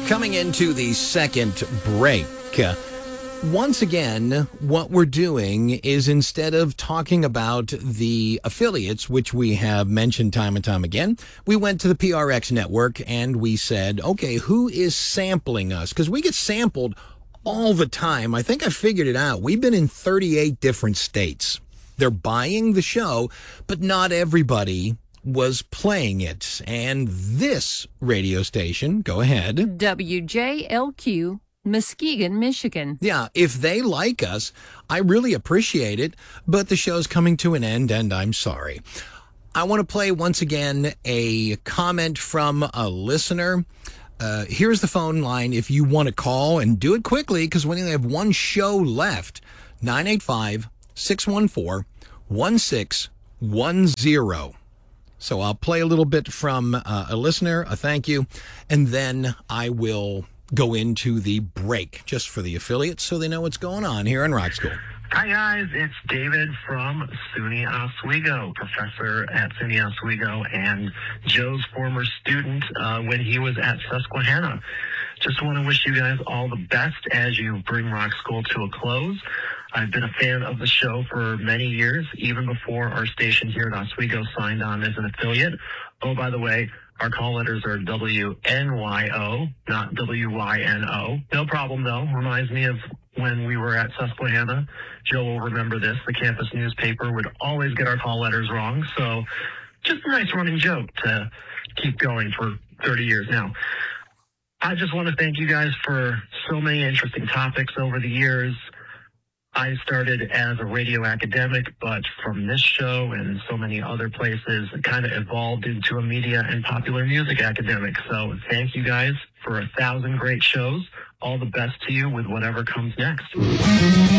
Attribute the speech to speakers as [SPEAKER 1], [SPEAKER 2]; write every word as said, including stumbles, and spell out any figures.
[SPEAKER 1] Coming into the second break. Uh, once again, what we're doing is instead of talking about the affiliates, which we have mentioned time and time again, we went to the P R X network and we said, okay, who is sampling us? Because we get sampled all the time. I think I figured it out. We've been in thirty-eight different states. They're buying the show, but not everybody was playing it. And this radio station, go ahead.
[SPEAKER 2] W J L Q, Muskegon, Michigan.
[SPEAKER 1] Yeah, if they like us, I really appreciate it, but the show's coming to an end, and I'm sorry. I want to play once again a comment from a listener. Uh, here's the phone line if you want to call, and do it quickly because we only have one show left. nine eight five, six one four, one six one zero. So I'll play a little bit from uh, a listener, a thank you, and then I will go into the break just for the affiliates so they know what's going on here in Rock School.
[SPEAKER 3] Hi, guys. It's David from SUNY Oswego, professor at SUNY Oswego and Joe's former student uh, when he was at Susquehanna. Just want to wish you guys all the best as you bring Rock School to a close. I've been a fan of the show for many years, even before our station here at Oswego signed on as an affiliate. Oh, by the way, our call letters are W N Y O, not W Y N O. No problem, though. Reminds me of when we were at Susquehanna. Joe will remember this. The campus newspaper would always get our call letters wrong. So just a nice running joke to keep going for thirty years now. I just want to thank you guys for so many interesting topics over the years. I started as a radio academic, but from this show and so many other places, it kind of evolved into a media and popular music academic. So thank you guys for a thousand great shows. All the best to you with whatever comes next.